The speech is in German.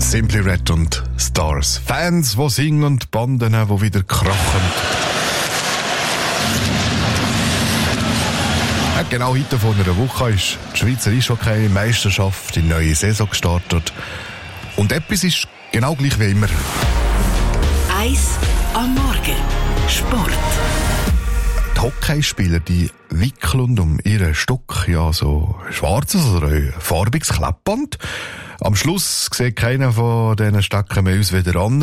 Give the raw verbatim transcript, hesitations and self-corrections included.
Simply Red und Stars. Fans, die singen und Banden, die wieder krachen. Ja, genau heute vor einer Woche ist die Schweizer Eishockey-Meisterschaft in die neue Saison gestartet. Und etwas ist genau gleich wie immer. Eis am Morgen. Sport. Die Hockeyspieler, die wickeln um ihren Stock ja so schwarzes oder ein farbiges Klebband. Am Schluss sieht keiner von diesen Stöcken mehr aus wie der andere.